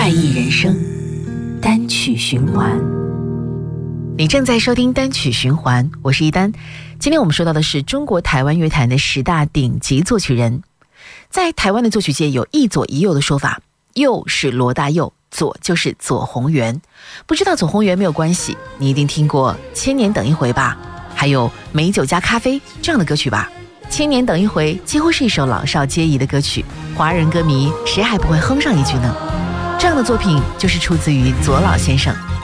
异人生单曲循环。你正在收听单曲循环，我是一丹。今天我们说到的是中国台湾乐坛的10大顶级作曲人。在台湾的作曲界有一左一右的说法，右是罗大佑，左就是左宏元。不知道左宏元没有关系，你一定听过千年等一回吧，还有美酒加咖啡这样的歌曲吧。千年等一回几乎是一首老少皆宜的歌曲，华人歌迷谁还不会哼上一句呢？这样的作品就是出自于左老先生。